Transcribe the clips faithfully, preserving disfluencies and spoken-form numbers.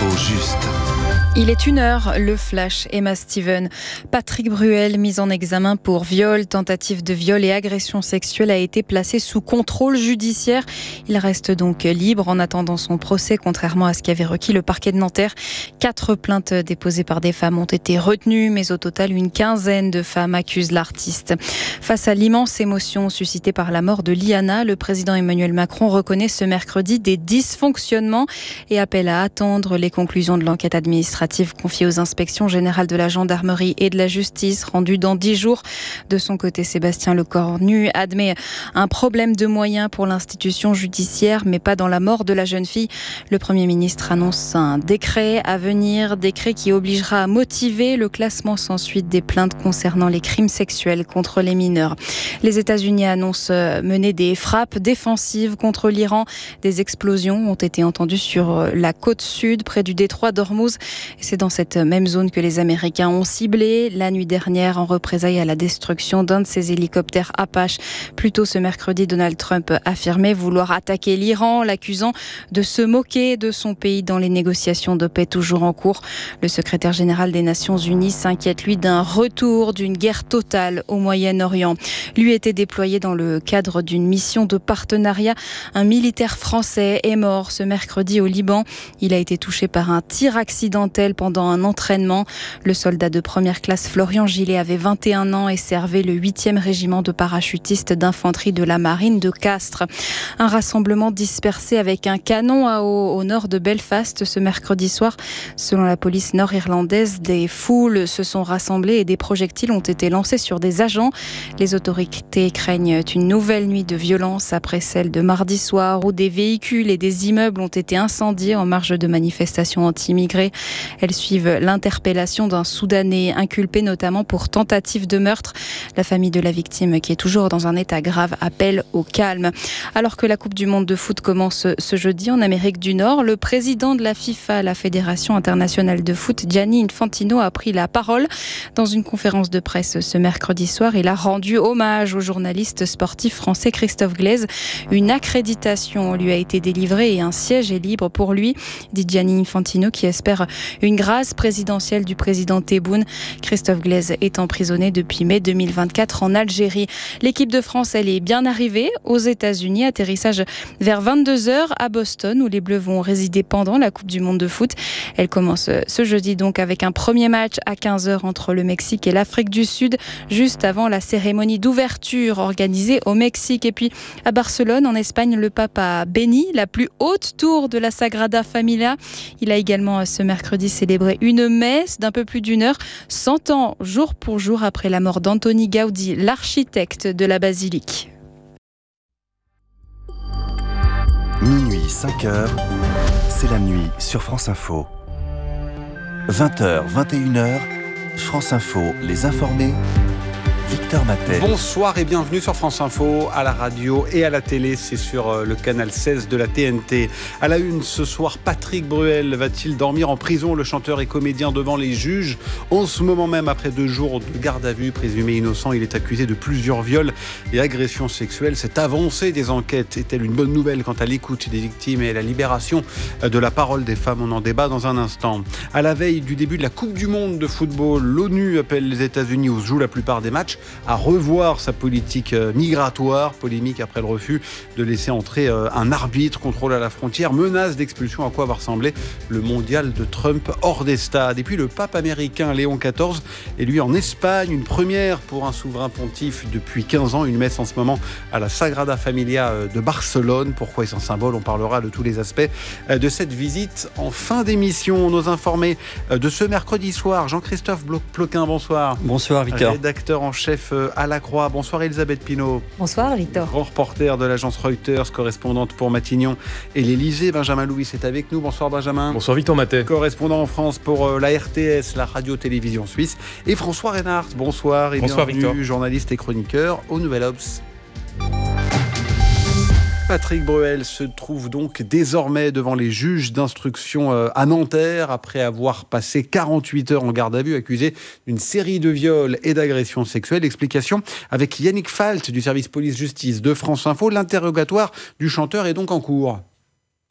L'info juste. Il est une heure, le flash. Emma Steven. Patrick Bruel, mis en examen pour viol, tentative de viol et agression sexuelle, a été placé sous contrôle judiciaire. Il reste donc libre en attendant son procès, contrairement à ce qu'avait requis le parquet de Nanterre. Quatre plaintes déposées par des femmes ont été retenues, mais au total, une quinzaine de femmes accusent l'artiste. Face à l'immense émotion suscitée par la mort de Liana, le président Emmanuel Macron reconnaît ce mercredi des dysfonctionnements et appelle à attendre les conclusions de l'enquête administrative confiée aux inspections générales de la gendarmerie et de la justice, rendue dans dix jours. De son côté, Sébastien Lecornu admet un problème de moyens pour l'institution judiciaire, mais pas dans la mort de la jeune fille. Le Premier ministre annonce un décret à venir, décret qui obligera à motiver le classement sans suite des plaintes concernant les crimes sexuels contre les mineurs. Les États-Unis annoncent mener des frappes défensives contre l'Iran. Des explosions ont été entendues sur la côte sud, près du détroit d'Ormuz. C'est dans cette même zone que les Américains ont ciblé la nuit dernière en représailles à la destruction d'un de ces hélicoptères Apache. Plus tôt ce mercredi, Donald Trump affirmait vouloir attaquer l'Iran, l'accusant de se moquer de son pays dans les négociations de paix toujours en cours. Le secrétaire général des Nations Unies s'inquiète, lui, d'un retour d'une guerre totale au Moyen-Orient. Lui était déployé dans le cadre d'une mission de partenariat. Un militaire français est mort ce mercredi au Liban. Il a été touché par un tir accidentel pendant un entraînement. Le soldat de première classe Florian Gillet avait vingt et un ans et servait le huitième régiment de parachutistes d'infanterie de la marine de Castres. Un rassemblement dispersé avec un canon à eau au nord de Belfast ce mercredi soir. Selon la police nord-irlandaise, des foules se sont rassemblées et des projectiles ont été lancés sur des agents. Les autorités craignent une nouvelle nuit de violence après celle de mardi soir où des véhicules et des immeubles ont été incendiés en marge de manifestations anti-immigrés. Elles suivent l'interpellation d'un Soudanais inculpé notamment pour tentative de meurtre. La famille de la victime, qui est toujours dans un état grave, appelle au calme. Alors que la Coupe du Monde de foot commence ce jeudi en Amérique du Nord, le président de la FIFA, la Fédération internationale de foot, Gianni Infantino, a pris la parole. Dans une conférence de presse ce mercredi soir, il a rendu hommage au journaliste sportif français Christophe Glaise. Une accréditation lui a été délivrée et un siège est libre pour lui, dit Gianni Infantino, qui espère une grâce présidentielle du président Tebboune. Christophe Glaise est emprisonné depuis mai deux mille vingt-quatre en Algérie. L'équipe de France, elle est bien arrivée aux États-Unis. Atterrissage vers vingt-deux heures à Boston, où les Bleus vont résider pendant la Coupe du Monde de foot. Elle commence ce jeudi donc avec un premier match à quinze heures entre le Mexique et l'Afrique du Sud, juste avant la cérémonie d'ouverture organisée au Mexique. Et puis à Barcelone, en Espagne, le pape a béni la plus haute tour de la Sagrada Familia. Il a également ce mercredi célébré une messe d'un peu plus d'une heure, cent ans jour pour jour après la mort d'Antoni Gaudi, l'architecte de la basilique. Minuit, cinq heures, c'est la nuit sur France Info. vingt heures, vingt et une heures, France Info, les informés. Victor Matet. Bonsoir et bienvenue sur France Info, à la radio et à la télé. C'est sur le canal seize de la T N T. À la une ce soir, Patrick Bruel va-t-il dormir en prison? Le chanteur et comédien devant les juges. En ce moment même, après deux jours de garde à vue, présumé innocent, il est accusé de plusieurs viols et agressions sexuelles. Cette avancée des enquêtes est-elle une bonne nouvelle quant à l'écoute des victimes et à la libération de la parole des femmes? On en débat dans un instant. À la veille du début de la Coupe du Monde de football, l'ONU appelle les États-Unis, où se jouent la plupart des matchs, à revoir sa politique migratoire, polémique après le refus de laisser entrer un arbitre, contrôle à la frontière, menace d'expulsion. À quoi va ressembler le mondial de Trump hors des stades? Et puis le pape américain Léon quatorze est lui en Espagne, une première pour un souverain pontife depuis quinze ans, une messe en ce moment à la Sagrada Familia de Barcelone. Pourquoi est-ce un symbole? On parlera de tous les aspects de cette visite en fin d'émission. Nos informés de ce mercredi soir, Jean-Christophe Ploquin, bonsoir. Bonsoir Victor. Rédacteur en chef à la Croix. Bonsoir Elisabeth Pinault. Bonsoir Victor. Grand reporter de l'agence Reuters, correspondante pour Matignon et l'Élysée. Benjamin Louis est avec nous. Bonsoir Benjamin. Bonsoir Victor Matet. Correspondant en France pour la R T S, la radio-télévision suisse. Et François Reinhardt. Bonsoir et bonsoir bienvenue, Victor. Journaliste et chroniqueur au Nouvel Obs. Patrick Bruel se trouve donc désormais devant les juges d'instruction à Nanterre après avoir passé quarante-huit heures en garde à vue, accusé d'une série de viols et d'agressions sexuelles. Explication avec Yannick Falt du service police-justice de France Info. L'interrogatoire du chanteur est donc en cours.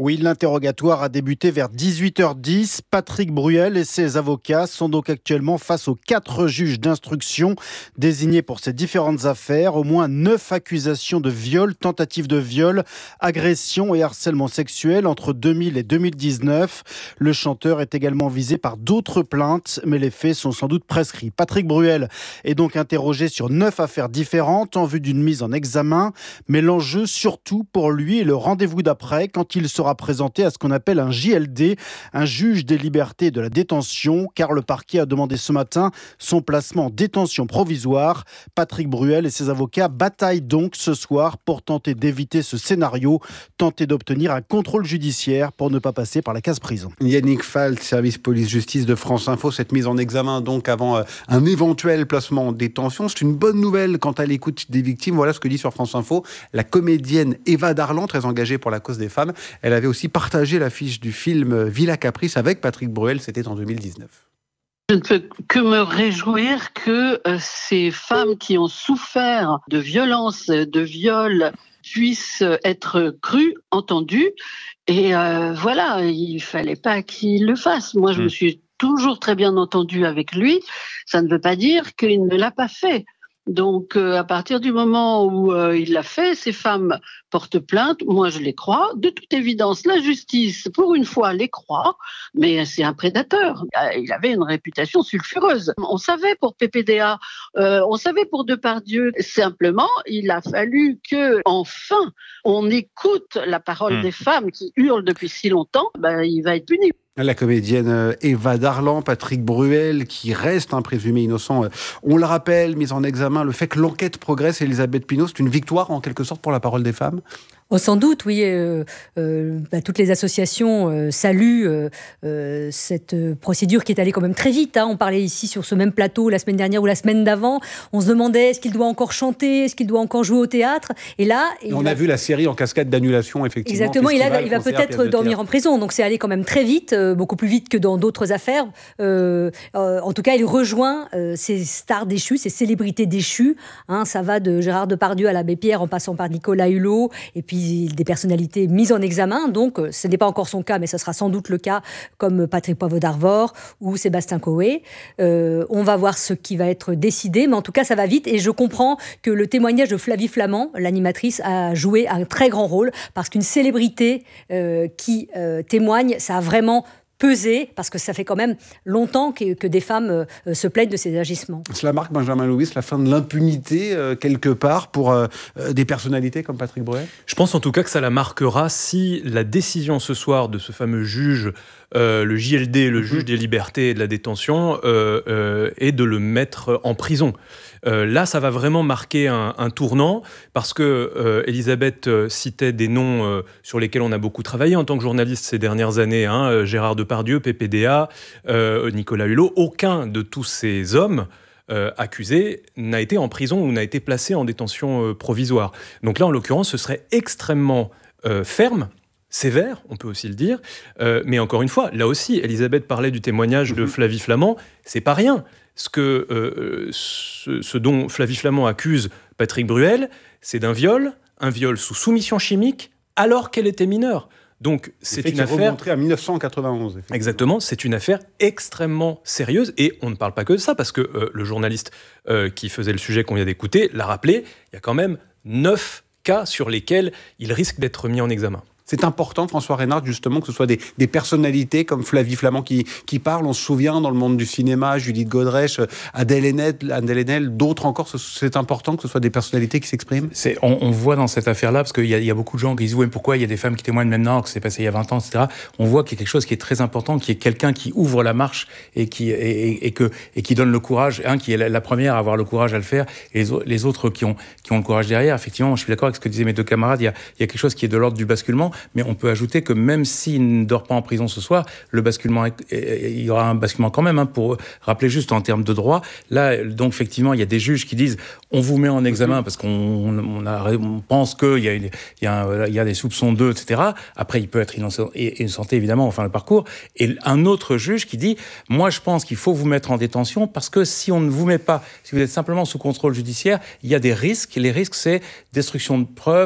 Oui, l'interrogatoire a débuté vers dix-huit heures dix. Patrick Bruel et ses avocats sont donc actuellement face aux quatre juges d'instruction désignés pour ces différentes affaires. Au moins neuf accusations de viol, tentative de viol, agression et harcèlement sexuel entre deux mille et deux mille dix-neuf. Le chanteur est également visé par d'autres plaintes, mais les faits sont sans doute prescrits. Patrick Bruel est donc interrogé sur neuf affaires différentes en vue d'une mise en examen. Mais l'enjeu surtout pour lui est le rendez-vous d'après quand il sera présenté à ce qu'on appelle un J L D, un juge des libertés et de la détention, car le parquet a demandé ce matin son placement en détention provisoire. Patrick Bruel et ses avocats bataillent donc ce soir pour tenter d'éviter ce scénario, tenter d'obtenir un contrôle judiciaire pour ne pas passer par la case prison. Yannick Falt, service police-justice de France Info, cette mise en examen donc avant un éventuel placement en détention, c'est une bonne nouvelle quant à l'écoute des victimes. Voilà ce que dit sur France Info la comédienne Eva Darlan, très engagée pour la cause des femmes. Elle avait aussi partagé l'affiche du film Villa Caprice avec Patrick Bruel, c'était en deux mille dix-neuf. Je ne peux que me réjouir que euh, ces femmes qui ont souffert de violences, de viols, puissent être crues, entendues. Et euh, voilà, il ne fallait pas qu'il le fasse. Moi, je mmh. me suis toujours très bien entendue avec lui. Ça ne veut pas dire qu'il ne l'a pas fait. Donc, euh, à partir du moment où euh, il l'a fait, ces femmes portent plainte. Moi, je les crois. De toute évidence, la justice, pour une fois, les croit. Mais c'est un prédateur. Il avait une réputation sulfureuse. On savait pour P P D A, euh, on savait pour Depardieu. Simplement, il a fallu que, enfin, on écoute la parole mmh. des femmes qui hurlent depuis si longtemps. Ben, il va être puni. La comédienne Eva Darlan, Patrick Bruel, qui reste un présumé innocent. On le rappelle, mise en examen, le fait que l'enquête progresse, Elisabeth Pinault, c'est une victoire en quelque sorte pour la parole des femmes ? Oh, sans doute, oui. Euh, euh, bah, toutes les associations euh, saluent euh, euh, cette procédure qui est allée quand même très vite. Hein. On parlait ici sur ce même plateau la semaine dernière ou la semaine d'avant. On se demandait est-ce qu'il doit encore chanter, est-ce qu'il doit encore jouer au théâtre. Et là, et on va... a vu la série en cascade d'annulation, effectivement. Exactement. Et là, il va peut-être dormir en prison. Donc c'est allé quand même très vite, euh, beaucoup plus vite que dans d'autres affaires. Euh, euh, en tout cas, il rejoint euh, ces stars déchues, ces célébrités déchues. Hein. Ça va de Gérard Depardieu à l'abbé Pierre, en passant par Nicolas Hulot, et puis des personnalités mises en examen, donc ce n'est pas encore son cas, mais ce sera sans doute le cas, comme Patrick Poivre d'Arvor ou Sébastien Coé. Euh, on va voir ce qui va être décidé, mais en tout cas, ça va vite, et je comprends que le témoignage de Flavie Flament, l'animatrice, a joué un très grand rôle, parce qu'une célébrité euh, qui euh, témoigne, ça a vraiment peser, parce que ça fait quand même longtemps que, que des femmes euh, se plaignent de ces agissements. Cela marque, Benjamin Louis, la fin de l'impunité, euh, quelque part, pour euh, des personnalités comme Patrick Bruel ? Je pense en tout cas que ça la marquera si la décision ce soir de ce fameux juge, euh, le J L D, le mmh. juge des libertés et de la détention, euh, euh, est de le mettre en prison. Euh, là, ça va vraiment marquer un, un tournant, parce que euh, Elisabeth euh, citait des noms euh, sur lesquels on a beaucoup travaillé en tant que journaliste ces dernières années, hein, euh, Gérard Depardieu, P P D A, euh, Nicolas Hulot. Aucun de tous ces hommes euh, accusés n'a été en prison ou n'a été placé en détention euh, provisoire. Donc là, en l'occurrence, ce serait extrêmement euh, ferme, sévère, on peut aussi le dire. Euh, mais encore une fois, là aussi, Elisabeth parlait du témoignage de Flavie Flament, c'est pas rien. Ce, que, euh, ce, ce dont Flavie Flament accuse Patrick Bruel, c'est d'un viol, un viol sous soumission chimique, alors qu'elle était mineure. Donc c'est une affaire remontrée à dix-neuf cent quatre-vingt-onze. Exactement, c'est une affaire extrêmement sérieuse, et on ne parle pas que de ça, parce que euh, le journaliste euh, qui faisait le sujet qu'on vient d'écouter l'a rappelé, il y a quand même neuf cas sur lesquels il risque d'être mis en examen. C'est important, François Reynard, justement, que ce soit des, des personnalités comme Flavie Flament qui, qui parlent. On se souvient, dans le monde du cinéma, Judith Godrèche, Adèle Haenel, Adèle Haenel, d'autres encore. C'est important que ce soit des personnalités qui s'expriment. C'est, on, on voit dans cette affaire-là, parce qu'il y a, il y a beaucoup de gens qui disent « Oui, mais pourquoi il y a des femmes qui témoignent maintenant, que c'est passé il y a vingt ans, et cetera » On voit qu'il y a quelque chose qui est très important, qui est quelqu'un qui ouvre la marche et qui, et, et, et que, et qui donne le courage, hein, qui est la, la première à avoir le courage à le faire, et les, les autres qui ont, qui ont le courage derrière. Effectivement, je suis d'accord avec ce que disaient mes deux camarades, il y a, il y a quelque chose qui est de l'ordre du basculement, mais on peut ajouter que même s'il ne dort pas en prison ce soir, le basculement, il y aura un basculement quand même, hein, pour rappeler juste en termes de droit. Là, donc, effectivement, il y a des juges qui disent on vous met en examen parce qu'on on a, on pense qu'il y a, il y a, un, il y a des soupçons d'eux, et cetera. Après, il peut être innocent, innocenté, évidemment, enfin, le parcours. Et un autre juge qui dit moi, je pense qu'il faut vous mettre en détention parce que si on ne vous met pas, si vous êtes simplement sous contrôle judiciaire, il y a des risques. Les risques, c'est destruction de preuves,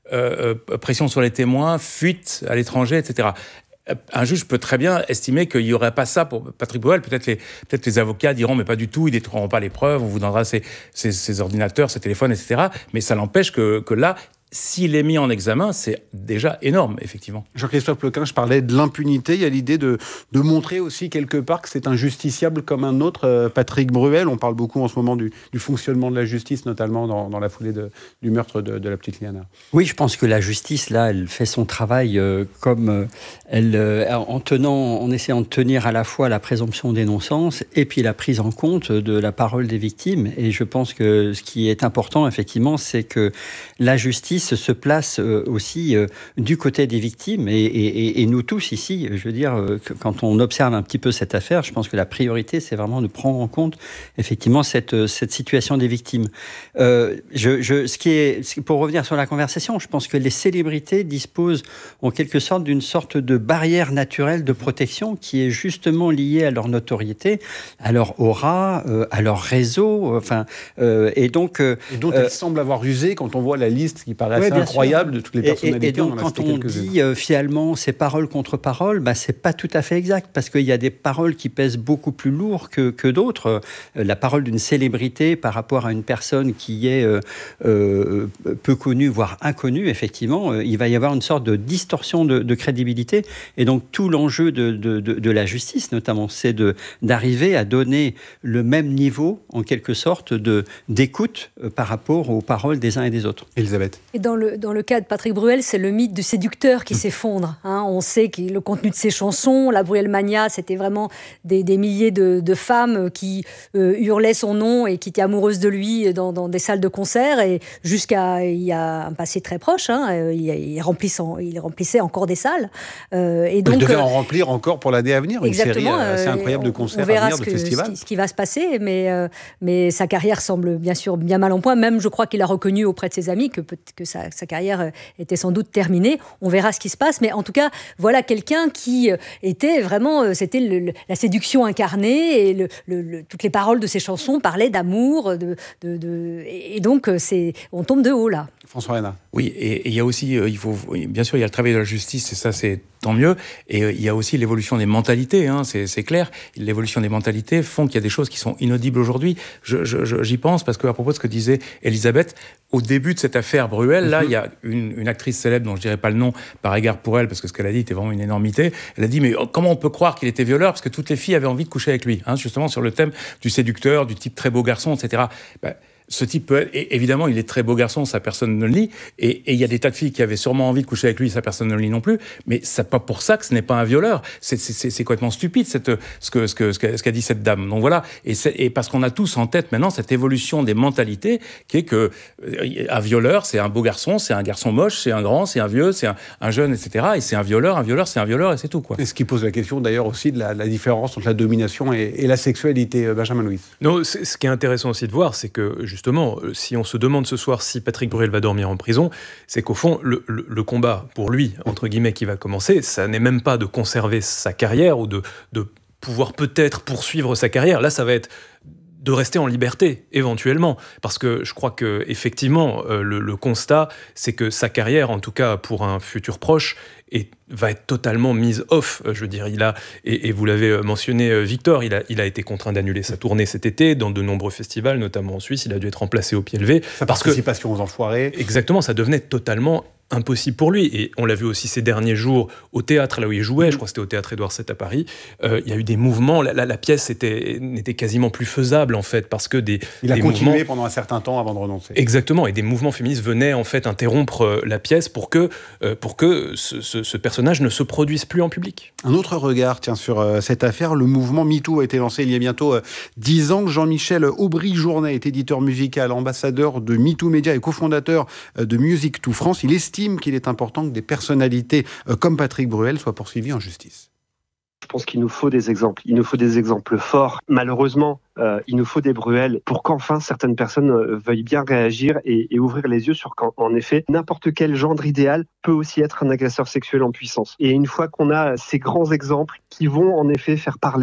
euh, euh, pression sur les témoins, fuite à l'étranger, et cetera. Un juge peut très bien estimer qu'il n'y aurait pas ça pour Patrick Bruel. Peut-être les, peut-être les avocats diront, mais pas du tout, ils ne détruiront pas les preuves, on vous donnera ses, ses, ses ordinateurs, ses téléphones, et cetera. Mais ça n'empêche que, que là, s'il est mis en examen, c'est déjà énorme, effectivement. Jean-Christophe Lequin, je parlais de l'impunité. Il y a l'idée de, de montrer aussi quelque part que c'est un justiciable comme un autre. Euh, Patrick Bruel, on parle beaucoup en ce moment du, du fonctionnement de la justice, notamment dans, dans la foulée de, du meurtre de, de la petite Liana. Oui, je pense que la justice, là, elle fait son travail euh, comme euh, elle, euh, en tenant, en essayant de tenir à la fois la présomption d'innocence et puis la prise en compte de la parole des victimes. Et je pense que ce qui est important, effectivement, c'est que la justice se place aussi du côté des victimes et, et, et nous tous ici, je veux dire, quand on observe un petit peu cette affaire, je pense que la priorité, c'est vraiment de prendre en compte effectivement cette, cette situation des victimes. Euh, je, je, ce qui est, pour revenir sur la conversation, je pense que les célébrités disposent en quelque sorte d'une sorte de barrière naturelle de protection qui est justement liée à leur notoriété, à leur aura, euh, à leur réseau, enfin, euh, et donc... Euh, et dont elle euh, semble avoir usé quand on voit la liste qui paraît assez ouais, incroyable sûr. De toutes les personnalités. Et, et donc, on quand on dit euh, finalement ces paroles contre paroles, bah, c'est pas tout à fait exact, parce qu'il y a des paroles qui pèsent beaucoup plus lourd que, que d'autres. Euh, la parole d'une célébrité par rapport à une personne qui est euh, euh, peu connue, voire inconnue, effectivement, euh, il va y avoir une sorte de distorsion de, de crédibilité. Et donc, tout l'enjeu de, de, de, de la justice, notamment, c'est de, d'arriver à donner le même niveau, en quelque sorte, de, d'écoute euh, par rapport aux paroles des uns et des autres. Elisabeth. Et dans le, dans le cas de Patrick Bruel, c'est le mythe du séducteur qui mmh. s'effondre. Hein. On sait que le contenu de ses chansons, la Bruel Mania, c'était vraiment des, des milliers de, de femmes qui euh, hurlaient son nom et qui étaient amoureuses de lui dans, dans des salles de concert. Et jusqu'à il y a un passé très proche, hein, il, il, remplissait, il remplissait encore des salles. Euh, et donc, il devait en remplir encore pour l'année à venir. Une série assez incroyable de concerts on verra à venir, ce de que, festivals. Ce qui, ce qui va se passer, mais, euh, mais sa carrière semble bien sûr bien mal en point. Même, je crois qu'il a reconnu auprès de ses amis que, que sa, sa carrière était sans doute terminée. On verra ce qui se passe, mais en tout cas, voilà quelqu'un qui était vraiment, c'était le, le, la séduction incarnée, et le, le, le, toutes les paroles de ses chansons parlaient d'amour, de, de, de, et donc c'est, on tombe de haut là. François Hénin. Oui, et il y a aussi, euh, il faut, bien sûr, il y a le travail de la justice, et ça, c'est tant mieux. Et euh, il y a aussi l'évolution des mentalités, hein, c'est, c'est clair. L'évolution des mentalités font qu'il y a des choses qui sont inaudibles aujourd'hui. Je, je, je, j'y pense parce qu'à propos de ce que disait Elisabeth, au début de cette affaire Bruel, là, mm-hmm. il y a une, une actrice célèbre dont je dirais pas le nom par égard pour elle, parce que ce qu'elle a dit était vraiment une énormité. Elle a dit, mais comment on peut croire qu'il était violeur, parce que toutes les filles avaient envie de coucher avec lui, hein, justement sur le thème du séducteur, du type très beau garçon, et cetera. Ben, ce type peut être, et évidemment, il est très beau garçon, sa personne ne le nie, et, et il y a des tas de filles qui avaient sûrement envie de coucher avec lui, sa personne ne le nie non plus, mais c'est pas pour ça que ce n'est pas un violeur. C'est, c'est, c'est complètement stupide, cette, ce, que, ce, que, ce, qu'a, ce qu'a dit cette dame. Donc voilà, et, c'est, et parce qu'on a tous en tête maintenant cette évolution des mentalités, qui est que euh, un violeur, c'est un beau garçon, c'est un garçon moche, c'est un grand, c'est un vieux, c'est un, un jeune, et cetera. Et c'est un violeur, un violeur, c'est un violeur, et c'est tout, quoi. Et ce qui pose la question d'ailleurs aussi de la, la différence entre la domination et, et la sexualité, Benjamin Louis. Non, c'est, ce qui est intéressant aussi de voir, c'est que justement, si on se demande ce soir si Patrick Bruel va dormir en prison, c'est qu'au fond, le, le, le combat pour lui, entre guillemets, qui va commencer, ça n'est même pas de conserver sa carrière ou de, de pouvoir peut-être poursuivre sa carrière. Là, ça va être de rester en liberté, éventuellement. Parce que je crois qu'effectivement, euh, le, le constat, c'est que sa carrière, en tout cas pour un futur proche, est, va être totalement mise off. Je veux dire, il a, et, et vous l'avez mentionné, Victor, il a, il a été contraint d'annuler sa tournée cet été dans de nombreux festivals, notamment en Suisse. Il a dû être remplacé au pied levé. Sa parce participation que, aux Enfoirés. Exactement, ça devenait totalement impossible pour lui. Et on l'a vu aussi ces derniers jours au théâtre, là où il jouait, je crois que c'était au théâtre Édouard sept à Paris, euh, il y a eu des mouvements, la, la, la pièce était, n'était quasiment plus faisable en fait, parce que des Il a des continué mouvements... pendant un certain temps avant de renoncer. Exactement, et des mouvements féministes venaient en fait interrompre la pièce pour que, euh, pour que ce, ce, ce personnage ne se produise plus en public. Un autre regard tiens, sur euh, cette affaire, le mouvement MeToo a été lancé il y a bientôt dix euh, ans. Jean-Michel Aubry-Journet est éditeur musical, ambassadeur de MeToo Média et cofondateur euh, de Music to France. Il estime qu'il est important que des personnalités euh, comme Patrick Bruel soient poursuivies en justice. Je pense qu'il nous faut des exemples. Il nous faut des exemples forts. Malheureusement, euh, il nous faut des Bruel pour qu'enfin certaines personnes euh, veuillent bien réagir et, et ouvrir les yeux sur qu'en effet, n'importe quel gendre idéal peut aussi être un agresseur sexuel en puissance. Et une fois qu'on a ces grands exemples qui vont en effet faire parler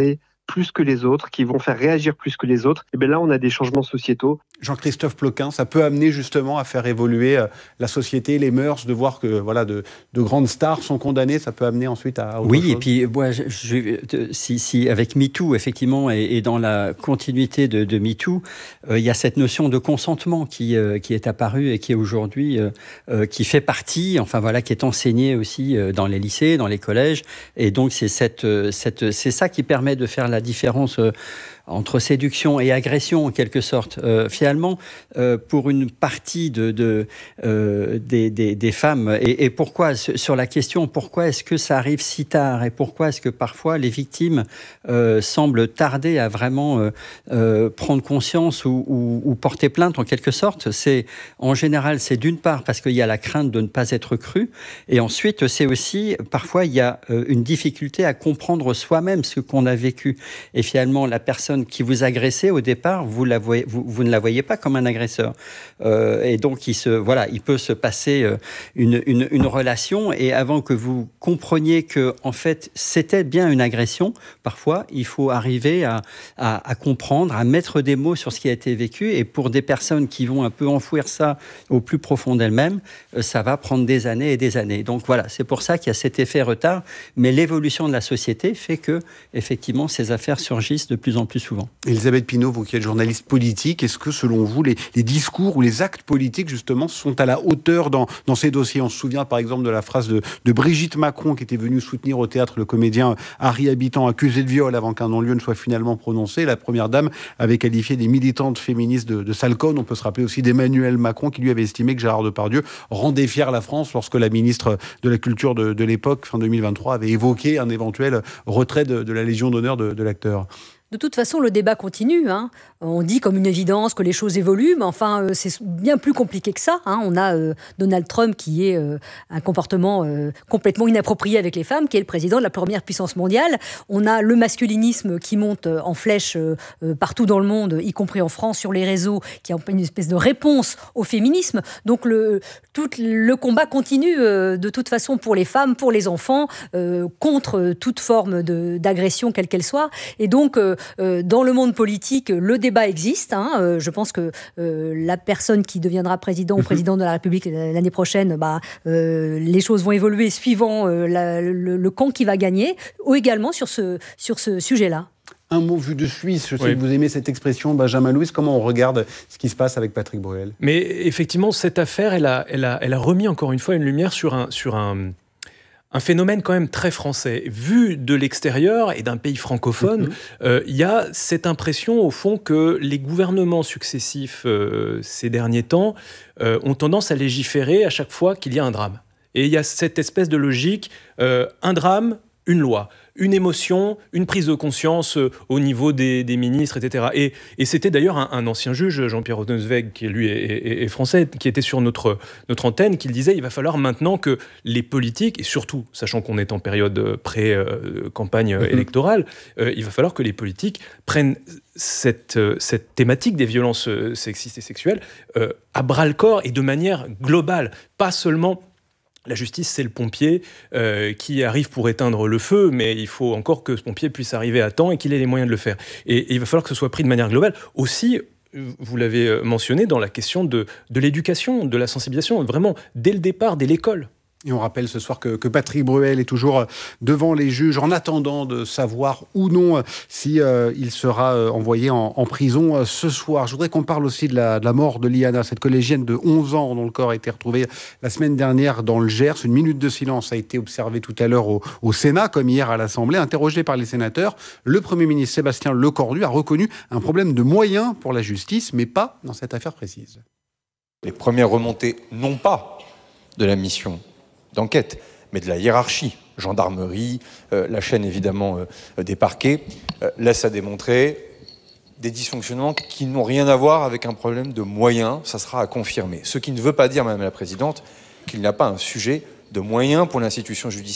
plus que les autres, qui vont faire réagir plus que les autres, et bien là, on a des changements sociétaux. Jean-Christophe Ploquin, ça peut amener justement à faire évoluer la société, les mœurs, de voir que voilà, de, de grandes stars sont condamnées, ça peut amener ensuite à autre oui, chose. Oui, et puis moi, je, je, si, si avec MeToo, effectivement, et, et dans la continuité de, de MeToo, euh, il y a cette notion de consentement qui, euh, qui est apparue et qui est aujourd'hui, euh, euh, qui fait partie, enfin voilà, qui est enseignée aussi euh, dans les lycées, dans les collèges, et donc c'est, cette, cette, c'est ça qui permet de faire la différence euh, entre séduction et agression, en quelque sorte. Euh, finalement, euh, pour une partie de, de, euh, des, des, des femmes, et, et pourquoi, sur la question, pourquoi est-ce que ça arrive si tard, et pourquoi est-ce que parfois les victimes euh, semblent tarder à vraiment euh, euh, prendre conscience ou, ou, ou porter plainte, en quelque sorte, c'est, en général, c'est d'une part parce qu'il y a la crainte de ne pas être cru, et ensuite, c'est aussi, parfois, il y a euh, une difficulté à comprendre soi-même ce qu'on a vécu. Et finalement, la personne qui vous agressait au départ, vous, la voyez, vous, vous ne la voyez pas comme un agresseur. Euh, et donc, il, se, voilà, il peut se passer une, une, une relation, et avant que vous compreniez que, en fait, c'était bien une agression, parfois, il faut arriver à, à, à comprendre, à mettre des mots sur ce qui a été vécu. Et pour des personnes qui vont un peu enfouir ça au plus profond d'elles-mêmes, ça va prendre des années et des années. Donc voilà, c'est pour ça qu'il y a cet effet retard. Mais l'évolution de la société fait que, effectivement, ces affaires surgissent de plus en plus souvent. Elisabeth Pinault, vous qui êtes journaliste politique, est-ce que selon vous, les, les discours ou les actes politiques justement sont à la hauteur dans, dans ces dossiers? On se souvient par exemple de la phrase de, de Brigitte Macron qui était venue soutenir au théâtre le comédien Harry Habitant accusé de viol avant qu'un non-lieu ne soit finalement prononcé. La première dame avait qualifié des militantes féministes de, de sale conne. On peut se rappeler aussi d'Emmanuel Macron qui lui avait estimé que Gérard Depardieu rendait fière la France lorsque la ministre de la Culture de, de l'époque, fin deux mille vingt-trois, avait évoqué un éventuel retrait de, de la Légion d'honneur de, de l'acteur. De toute façon, le débat continue. Hein. On dit comme une évidence que les choses évoluent, mais enfin, euh, c'est bien plus compliqué que ça. Hein. On a euh, Donald Trump qui est euh, un comportement euh, complètement inapproprié avec les femmes, qui est le président de la première puissance mondiale. On a le masculinisme qui monte en flèche euh, partout dans le monde, y compris en France, sur les réseaux, qui est une espèce de réponse au féminisme. Donc, le, tout le combat continue euh, de toute façon pour les femmes, pour les enfants, euh, contre toute forme de, d'agression, quelle qu'elle soit. Et donc, euh, Euh, dans le monde politique, le débat existe. Hein. Euh, je pense que euh, la personne qui deviendra président ou présidente de la République l'année prochaine, bah, euh, les choses vont évoluer suivant euh, la, le, le camp qui va gagner, ou également sur ce, sur ce sujet-là. Un mot vu de Suisse, je sais oui. que vous aimez cette expression, Benjamin Louis, comment on regarde ce qui se passe avec Patrick Bruel? Mais effectivement, cette affaire, elle a, elle a, elle a remis encore une fois une lumière sur un... Sur un Un phénomène quand même très français. Vu de l'extérieur et d'un pays francophone, il mmh. euh, y a cette impression au fond que les gouvernements successifs euh, ces derniers temps euh, ont tendance à légiférer à chaque fois qu'il y a un drame. Et il y a cette espèce de logique, euh, un drame, une loi. Une émotion, une prise de conscience euh, au niveau des, des ministres, et cetera. Et, et c'était d'ailleurs un, un ancien juge, Jean-Pierre Rosenzweig, qui lui est, est, est français, qui était sur notre, notre antenne, qui disait il va falloir maintenant que les politiques, et surtout, sachant qu'on est en période pré-campagne euh, mmh. électorale, euh, il va falloir que les politiques prennent cette, euh, cette thématique des violences sexistes et sexuelles euh, à bras-le-corps et de manière globale, pas seulement... La justice, c'est le pompier euh, qui arrive pour éteindre le feu, mais il faut encore que ce pompier puisse arriver à temps et qu'il ait les moyens de le faire. Et, et il va falloir que ce soit pris de manière globale. Aussi, vous l'avez mentionné, dans la question de, de l'éducation, de la sensibilisation, vraiment, dès le départ, dès l'école. Et on rappelle ce soir que, que Patrick Bruel est toujours devant les juges en attendant de savoir ou non si euh, il sera euh, envoyé en, en prison euh, ce soir. Je voudrais qu'on parle aussi de la, de la mort de Liana, cette collégienne de onze ans dont le corps a été retrouvé la semaine dernière dans le Gers. Une minute de silence a été observée tout à l'heure au, au Sénat, comme hier à l'Assemblée. Interrogé par les sénateurs, le Premier ministre Sébastien Lecornu a reconnu un problème de moyens pour la justice, mais pas dans cette affaire précise. Les premières remontées, non pas de la mission d'enquête, mais de la hiérarchie, gendarmerie, euh, la chaîne évidemment euh, des parquets, euh, laisse à démontrer des dysfonctionnements qui n'ont rien à voir avec un problème de moyens, ça sera à confirmer. Ce qui ne veut pas dire, Madame la Présidente, qu'il n'y a pas un sujet de moyens pour l'institution judiciaire.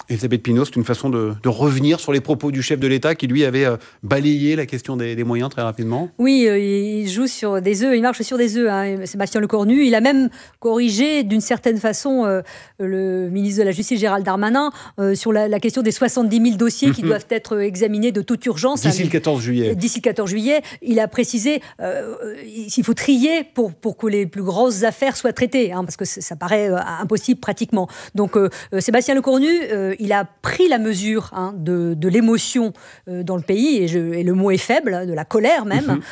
Elisabeth Pinault, c'est une façon de, de revenir sur les propos du chef de l'État qui, lui, avait euh, balayé la question des, des moyens très rapidement. Oui, euh, il joue sur des œufs, il marche sur des œufs, hein, Sébastien Lecornu. Il a même corrigé d'une certaine façon euh, le ministre de la Justice, Gérald Darmanin, euh, sur la, la question des soixante-dix mille dossiers qui doivent être examinés de toute urgence. D'ici hein, le quatorze juillet. D'ici le quatorze juillet, il a précisé euh, qu'il faut trier pour, pour que les plus grosses affaires soient traitées, hein, parce que ça paraît euh, impossible pratiquement. Donc euh, Sébastien Lecornu, euh, il a pris la mesure hein, de, de l'émotion euh, dans le pays, et, je, et le mot est faible, de la colère même, mm-hmm.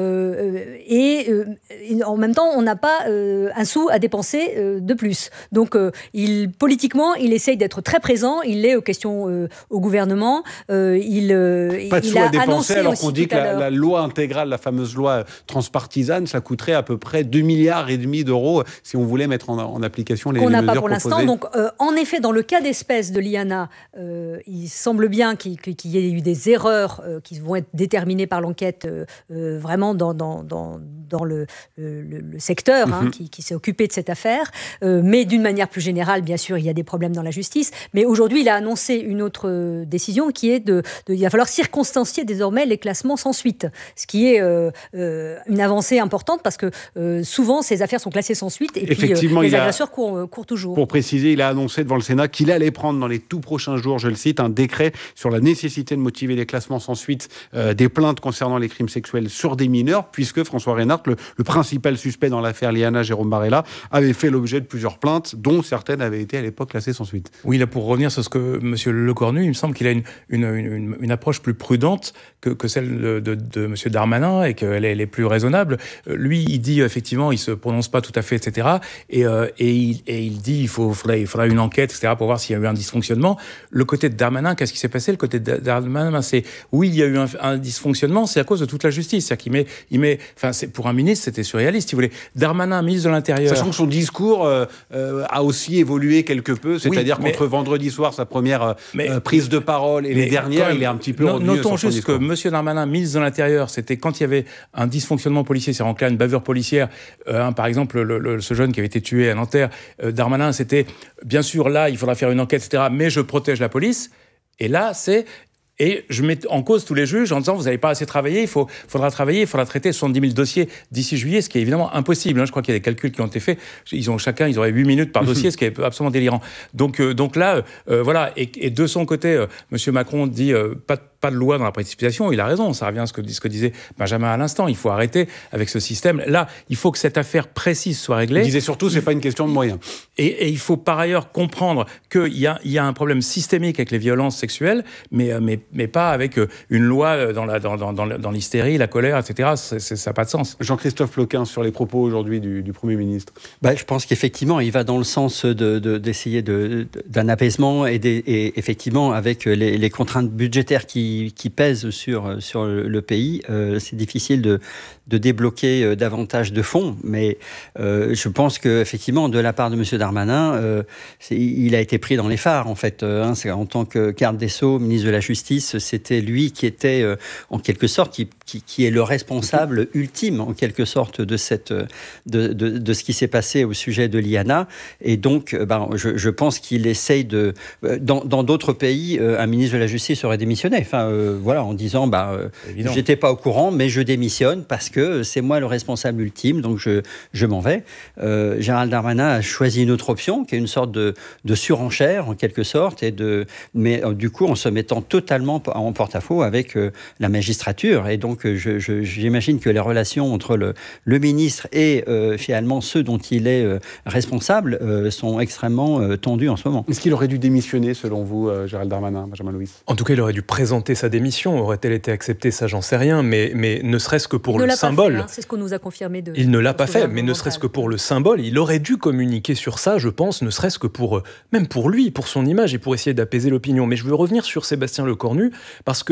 euh, et, euh, et en même temps, on n'a pas euh, un sou à dépenser euh, de plus. Donc, euh, il, politiquement, il essaye d'être très présent, il l'est aux questions euh, au gouvernement, euh, il, euh, pas de il sous a à dépenser, annoncé alors qu'on dit que la, la, la loi intégrale, la fameuse loi transpartisane, ça coûterait à peu près deux milliards et demi d'euros si on voulait mettre en, en application les, les mesures proposées. Qu'on n'a pas pour l'instant. Donc, euh, en effet, dans le cas d'espèce de l'I A N A, Euh, il semble bien qu'il, qu'il y ait eu des erreurs euh, qui vont être déterminées par l'enquête euh, euh, vraiment dans, dans, dans, dans le, le, le secteur hein, mm-hmm. qui, qui s'est occupé de cette affaire. Euh, mais d'une manière plus générale, bien sûr, il y a des problèmes dans la justice. Mais aujourd'hui, il a annoncé une autre euh, décision qui est de, de... Il va falloir circonstancier désormais les classements sans suite. Ce qui est euh, euh, une avancée importante parce que euh, souvent, ces affaires sont classées sans suite et puis euh, les agresseurs a, courent, courent toujours. Pour préciser, il a annoncé devant le Sénat qu'il allait prendre dans les tout prochains jours, je le cite, un décret sur la nécessité de motiver les classements sans suite euh, des plaintes concernant les crimes sexuels sur des mineurs, puisque François Reynard, le, le principal suspect dans l'affaire L'I A N A, Jérôme Barella, avait fait l'objet de plusieurs plaintes, dont certaines avaient été à l'époque classées sans suite. Oui, là, pour revenir sur ce que M. Lecornu, il me semble qu'il a une, une, une, une approche plus prudente que, que celle de, de, de M. Darmanin et qu'elle est, elle est plus raisonnable. Lui, il dit, effectivement, il ne se prononce pas tout à fait, et cetera. Et, euh, et, il, et il dit, il, faut, faudrait, il faudra une enquête, et cetera, pour voir s'il y a eu un dysfonctionnement. Le côté de Darmanin, qu'est-ce qui s'est passé? Le côté de Darmanin, c'est oui, il y a eu un, un dysfonctionnement, c'est à cause de toute la justice. C'est-à-dire qu'il met, il met, enfin, c'est, pour un ministre, c'était surréaliste. Si vous voulez, Darmanin, ministre de l'Intérieur. Sachant que son discours euh, euh, a aussi évolué quelque peu, c'est-à-dire oui, mais, qu'entre vendredi soir, sa première mais, euh, prise de parole, et les dernières, même, il est un petit peu no, revenu. Notons juste que M. Darmanin, ministre de l'Intérieur, c'était quand il y avait un dysfonctionnement policier, c'est en clair une bavure policière. Euh, hein, par exemple, le, le, ce jeune qui avait été tué à Nanterre, euh, Darmanin, c'était bien sûr là, il faudra faire une enquête, et cetera. Mais je protège la police. Et là, c'est... Et je mets en cause tous les juges en disant vous n'avez pas assez travaillé, il faut, faudra travailler, il faudra traiter soixante-dix mille dossiers d'ici juillet, ce qui est évidemment impossible. Hein. Je crois qu'il y a des calculs qui ont été faits. Ils ont chacun, ils auraient huit minutes par dossier, ce qui est absolument délirant. Donc, euh, donc là, euh, voilà. Et, et de son côté, euh, M. Macron dit euh, pas de Pas de loi dans la précipitation, il a raison, ça revient à ce que, ce que disait Benjamin à l'instant, il faut arrêter avec ce système. Là, il faut que cette affaire précise soit réglée. Il disait surtout, c'est pas une question de moyens. Et, et il faut par ailleurs comprendre qu'il y a, il y a un problème systémique avec les violences sexuelles, mais, mais, mais pas avec une loi dans, la, dans, dans, dans, dans l'hystérie, la colère, et cetera. C'est, c'est, ça n'a pas de sens. Jean-Christophe Ploquin, sur les propos aujourd'hui du, du Premier ministre. Bah, je pense qu'effectivement, il va dans le sens de, de, d'essayer de, de, d'un apaisement et, des, et effectivement, avec les, les contraintes budgétaires qui qui pèsent sur, sur le pays, euh, c'est difficile de, de débloquer euh, davantage de fonds, mais euh, je pense qu'effectivement, de la part de M. Darmanin, euh, c'est, il a été pris dans les phares, en fait. Euh, hein, c'est, en tant que garde des Sceaux, ministre de la Justice, c'était lui qui était, euh, en quelque sorte, qui, qui, qui est le responsable ultime, en quelque sorte, de, cette, de, de, de ce qui s'est passé au sujet de l'I A N A. Et donc, ben, je, je pense qu'il essaye de... Dans, dans d'autres pays, euh, un ministre de la Justice aurait démissionné. Enfin, euh, voilà, en disant, bah, euh, j'étais pas au courant, mais je démissionne parce que c'est moi le responsable ultime, donc je, je m'en vais. Euh, Gérald Darmanin a choisi une autre option, qui est une sorte de, de surenchère, en quelque sorte, et de, mais euh, du coup, en se mettant totalement en porte-à-faux avec euh, la magistrature. Et donc, je, je, j'imagine que les relations entre le, le ministre et euh, finalement ceux dont il est euh, responsable euh, sont extrêmement euh, tendues en ce moment. Est-ce qu'il aurait dû démissionner, selon vous, euh, Gérald Darmanin, Benjamin Louis? En tout cas, il aurait dû présenter sa démission. Aurait-elle été acceptée? Ça, j'en sais rien. Mais, mais ne serait-ce que pour il le symbole. Fait, hein, c'est ce qu'on nous a confirmé. De, il ne l'a pas fait, mais ne serait-ce que pour le symbole, il aurait dû communiquer sur ça, je pense, ne serait-ce que pour, même pour lui, pour son image et pour essayer d'apaiser l'opinion. Mais je veux revenir sur Sébastien Lecornu, parce que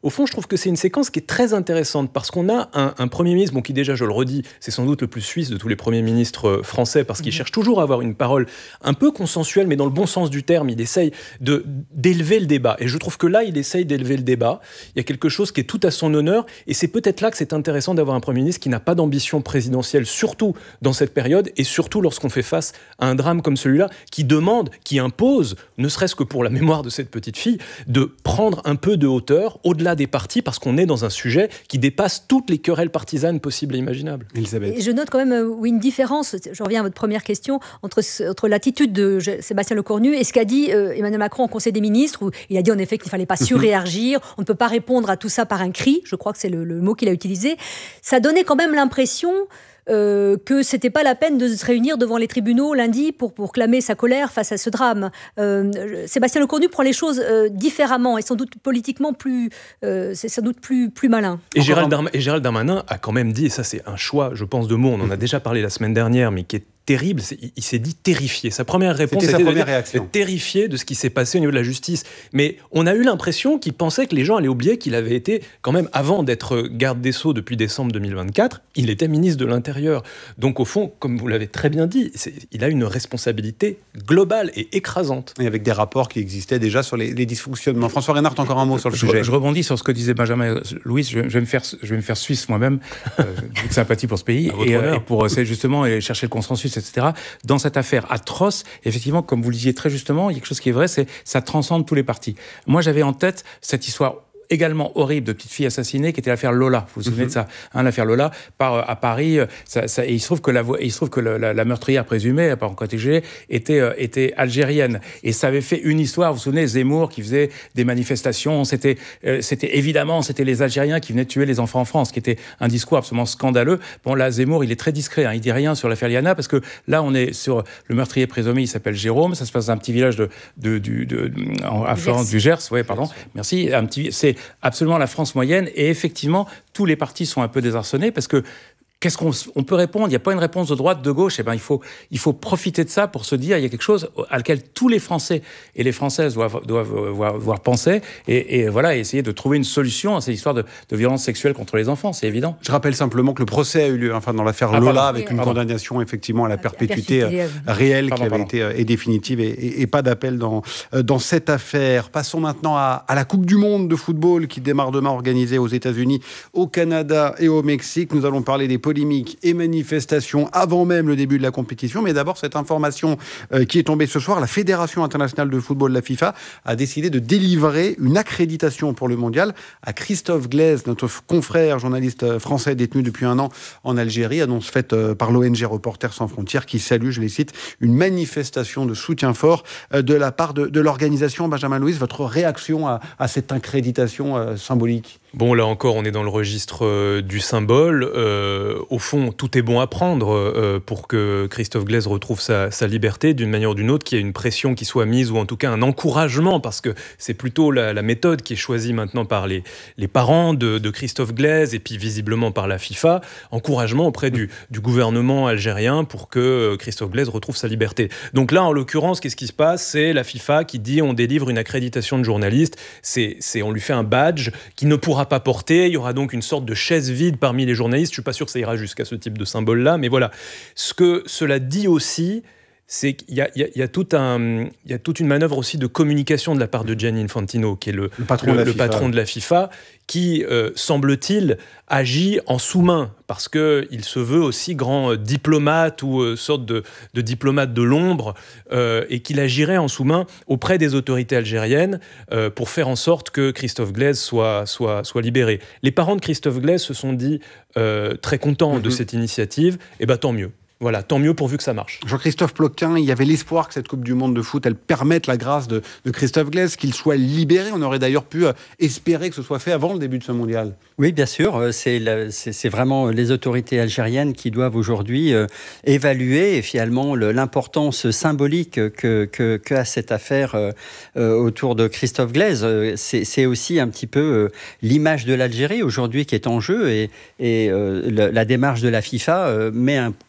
au fond, je trouve que c'est une séquence qui est très intéressante parce qu'on a un, un Premier ministre, bon, qui déjà, je le redis, c'est sans doute le plus suisse de tous les premiers ministres français parce qu'il mmh. cherche toujours à avoir une parole un peu consensuelle, mais dans le bon sens du terme. Il essaye de, d'élever le débat. Et je trouve que là, il essaye d'élever le débat. Il y a quelque chose qui est tout à son honneur. Et c'est peut-être là que c'est intéressant d'avoir un Premier ministre qui n'a pas d'ambition présidentielle, surtout dans cette période, et surtout lorsqu'on fait face à un drame comme celui-là, qui demande, qui impose, ne serait-ce que pour la mémoire de cette petite fille, de prendre un peu de hauteur au-delà des partis, parce qu'on est dans un sujet qui dépasse toutes les querelles partisanes possibles et imaginables. Elisabeth. Et je note quand même oui, une différence, je reviens à votre première question, entre, entre l'attitude de Sébastien Lecornu et ce qu'a dit euh, Emmanuel Macron au Conseil des ministres, où il a dit en effet qu'il ne fallait pas surréagir, on ne peut pas répondre à tout ça par un cri, je crois que c'est le, le mot qu'il a utilisé. Ça donnait quand même l'impression Euh, que c'était pas la peine de se réunir devant les tribunaux lundi pour, pour clamer sa colère face à ce drame. Euh, Sébastien Lecornu prend les choses euh, différemment et sans doute politiquement plus, euh, c'est sans doute plus, plus malin. Et Gérald, Darma- et Gérald Darmanin a quand même dit, et ça c'est un choix, je pense, de mots, on en a déjà parlé la semaine dernière, mais qui est terrible, c'est, il s'est dit terrifié. Sa première réponse c'était, était sa première de réaction. dire, terrifié de ce qui s'est passé au niveau de la justice. Mais on a eu l'impression qu'il pensait que les gens allaient oublier qu'il avait été, quand même, avant d'être garde des Sceaux depuis décembre deux mille vingt-quatre, il était ministre de l'Intérieur. Donc au fond, comme vous l'avez très bien dit, c'est, il a une responsabilité globale et écrasante. Et avec des rapports qui existaient déjà sur les, les dysfonctionnements. François Reynard, encore un mot sur le je, sujet. Je rebondis sur ce que disait Benjamin Louis. Je, je, vais, me faire, je vais me faire suisse moi-même, euh, toute sympathie pour ce pays, et, et pour c'est justement et chercher le consensus, et cetera. Dans cette affaire atroce, effectivement, comme vous le disiez très justement, il y a quelque chose qui est vrai, c'est ça transcende tous les partis. Moi, j'avais en tête cette histoire également horrible de petite fille assassinée qui était l'affaire Lola. Vous vous souvenez mm-hmm. de ça, hein, l'affaire Lola par à Paris. Ça, ça, et il se trouve que la, il se trouve que la, la, la meurtrière présumée, par protégée, était euh, était algérienne. Et ça avait fait une histoire. Vous vous souvenez, Zemmour qui faisait des manifestations. C'était euh, c'était évidemment c'était les Algériens qui venaient tuer les enfants en France, qui était un discours absolument scandaleux. Bon là, Zemmour, il est très discret. Hein, il dit rien sur l'affaire Liana parce que là, on est sur le meurtrier présumé. Il s'appelle Jérôme. Ça se passe dans un petit village de de du de, de, en, à Florence du Gers. Ouais, pardon. Merci. Un petit c'est absolument la France moyenne, et effectivement, tous les partis sont un peu désarçonnés parce que qu'est-ce qu'on on peut répondre ? Il n'y a pas une réponse de droite, de gauche. Eh ben, il faut, il faut profiter de ça pour se dire il y a quelque chose à laquelle tous les Français et les Françaises doivent, doivent voir, voir penser et, et voilà, et essayer de trouver une solution à cette histoire de, de violence sexuelle contre les enfants. C'est évident. Je rappelle simplement que le procès a eu lieu enfin, dans l'affaire ah, Lola, pardon. avec oui, une pardon. condamnation effectivement à la perpétuité, la perpétuité euh, réelle pardon, qui avait pardon. été euh, et définitive et, et, et pas d'appel dans, euh, dans cette affaire. Passons maintenant à, à la Coupe du Monde de football qui démarre demain, organisée aux États-Unis, au Canada et au Mexique. Nous allons parler des polémiques et manifestations avant même le début de la compétition. Mais d'abord, cette information euh, qui est tombée ce soir, la Fédération internationale de football, la FIFA, a décidé de délivrer une accréditation pour le mondial à Christophe Glaise, notre confrère journaliste français détenu depuis un an en Algérie. Annonce faite euh, par l'O N G Reporters sans frontières qui salue, je les cite, une manifestation de soutien fort euh, de la part de, de l'organisation. Benjamin Louis, votre réaction à, à cette accréditation euh, symbolique ? Bon, là encore, on est dans le registre euh, du symbole. Euh, au fond, tout est bon à prendre euh, pour que Christophe Glaise retrouve sa, sa liberté d'une manière ou d'une autre, qu'il y ait une pression qui soit mise, ou en tout cas un encouragement, parce que c'est plutôt la, la méthode qui est choisie maintenant par les, les parents de, de Christophe Glaise, et puis visiblement par la FIFA, encouragement auprès du, du gouvernement algérien pour que Christophe Glaise retrouve sa liberté. Donc là, en l'occurrence, qu'est-ce qui se passe ? C'est la FIFA qui dit on délivre une accréditation de journaliste, c'est, c'est, on lui fait un badge qui ne pourra pas porter, il y aura donc une sorte de chaise vide parmi les journalistes. Je ne suis pas sûr que ça ira jusqu'à ce type de symbole-là, mais voilà. Ce que cela dit aussi, c'est qu'il y a, il y a, il y a, tout un, il y a toute une manœuvre aussi de communication de la part de Gianni Infantino, qui est le, le, patron, le, de le FIFA. patron de la FIFA, qui, euh, semble-t-il, agit en sous-main, parce qu'il se veut aussi grand euh, diplomate ou euh, sorte de, de diplomate de l'ombre, euh, et qu'il agirait en sous-main auprès des autorités algériennes euh, pour faire en sorte que Christophe Glaise soit, soit, soit libéré. Les parents de Christophe Glaise se sont dit euh, très contents mm-hmm. de cette initiative, et bien tant mieux. Voilà, tant mieux pourvu que ça marche. Jean-Christophe Ploquin, il y avait l'espoir que cette Coupe du Monde de foot, elle permette la grâce de, de Christophe Glaise, qu'il soit libéré. On aurait d'ailleurs pu espérer que ce soit fait avant le début de ce mondial. Oui, bien sûr. C'est, la, c'est, c'est vraiment les autorités algériennes qui doivent aujourd'hui euh, évaluer finalement le, l'importance symbolique que, que, que a cette affaire euh, euh, autour de Christophe Glaise. C'est, c'est aussi un petit peu euh, l'image de l'Algérie aujourd'hui qui est en jeu, et, et euh, la, la démarche de la FIFA euh, met un coup de projet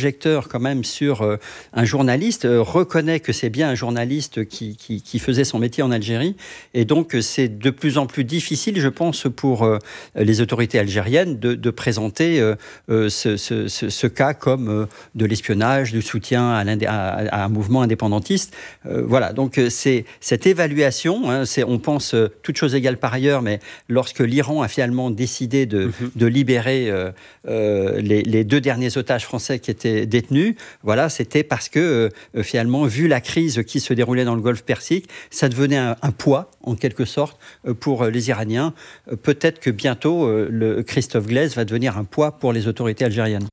projecteur quand même sur euh, un journaliste, euh, reconnaît que c'est bien un journaliste qui, qui, qui faisait son métier en Algérie. Et donc, c'est de plus en plus difficile, je pense, pour euh, les autorités algériennes de, de présenter euh, euh, ce, ce, ce, ce cas comme euh, de l'espionnage, du soutien à, à, à un mouvement indépendantiste. Euh, voilà, donc c'est cette évaluation, hein, c'est, on pense euh, toutes choses égales par ailleurs, mais lorsque l'Iran a finalement décidé de, mm-hmm. de libérer euh, euh, les, les deux derniers otages français qui étaient détenus, voilà, c'était parce que euh, finalement, vu la crise qui se déroulait dans le Golfe Persique, ça devenait un, un poids, en quelque sorte, euh, pour les Iraniens. Euh, peut-être que bientôt, euh, le Christophe Glaise va devenir un poids pour les autorités algériennes.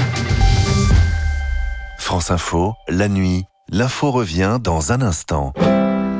France Info, la nuit, l'info revient dans un instant.